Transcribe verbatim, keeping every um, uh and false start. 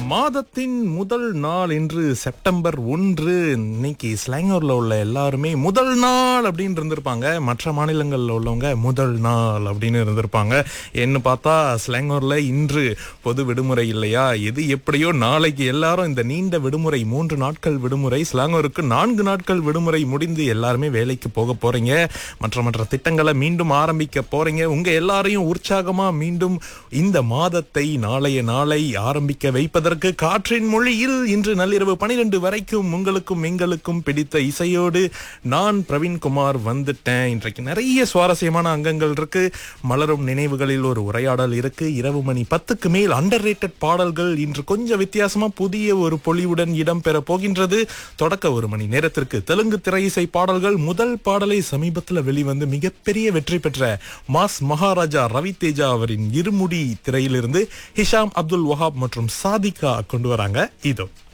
மாதத்தின் முதல் நாள் என்று செப்டம்பர் ஒன்று. இன்னைக்கு ஸ்லாங்கூர்ல உள்ள எல்லாருமே முதல் நாள் அப்படின்னு இருந்திருப்பாங்க. மற்ற மாநிலங்கள்ல உள்ளவங்க முதல் நாள் அப்படின்னு இருந்திருப்பாங்க. என்ன பார்த்தா ஸ்லாங்கூர்ல இன்று பொது விடுமுறை இல்லையா? எது எப்படியோ நாளைக்கு எல்லாரும் இந்த நீண்ட விடுமுறை, மூன்று நாட்கள் விடுமுறை, ஸ்லாங்கூருக்கு நான்கு நாட்கள் விடுமுறை முடிந்து எல்லாருமே வேலைக்கு போக போறீங்க. மற்ற மற்ற திட்டங்களை மீண்டும் ஆரம்பிக்க போறீங்க. உங்க எல்லாரையும் உற்சாகமா மீண்டும் இந்த மாதத்தை நாளைய நாளை ஆரம்பிக்க வைப்பதற்கு காற்றின் மொழியில் இன்று நள்ளிரவு பனிரெண்டு வரைக்கும் உங்களுக்கும் எங்களுக்கும் பிடித்த இசையோடு நான் பிரவீன்குமார் வந்துட்டேன். இன்றைக்கு நிறைய சுவாரஸ்யமான அங்கங்கள் இருக்கு. மலரும் நினைவுகளில் ஒரு உரையாடல் இருக்கு. இரவு மணி பத்துக்கு மேல் அண்டர் ரேட்டட் பாடல்கள் இன்று கொஞ்சம் வித்தியாசமா புதிய ஒரு பொலிவுடன் இடம்பெற போகின்றது. தொடக்க ஒரு மணி நேரத்திற்கு தெலுங்கு திரை இசை பாடல்கள். முதல் பாடலை சமீபத்தில் வெளிவந்து மிகப்பெரிய வெற்றி பெற்ற மாஸ் மகாராஜா ரவி தேஜா அவரின் இருமுடி திரையிலிருந்து ஹிஷாம் அப்துல் வஹாப் மற்றும் சாதிகா கொண்டு வராங்க. இதோ